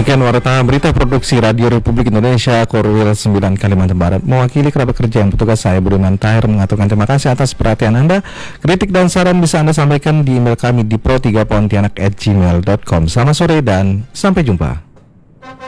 Sekian warta berita produksi Radio Republik Indonesia Korwil 9 Kalimantan Barat. Mewakili kerabat kerja yang bertugas, saya Budiman Tahir mengaturkan terima kasih atas perhatian Anda. Kritik dan saran bisa Anda sampaikan di email kami di pro3pontianak@gmail.com. Selamat sore dan sampai jumpa.